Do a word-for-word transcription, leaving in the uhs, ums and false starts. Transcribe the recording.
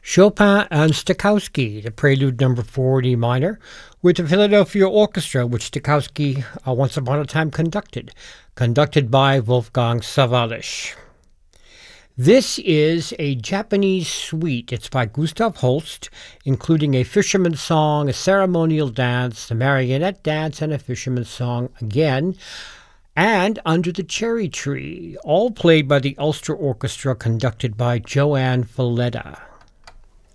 Chopin and Stokowski, the Prelude Number four D minor, with the Philadelphia Orchestra, which Stokowski uh, once upon a time conducted, conducted by Wolfgang Sawallisch. This is a Japanese suite. It's by Gustav Holst, including a fisherman's song, a ceremonial dance, a marionette dance, and a fisherman's song again, and Under the Cherry Tree, all played by the Ulster Orchestra, conducted by Joanne Falletta.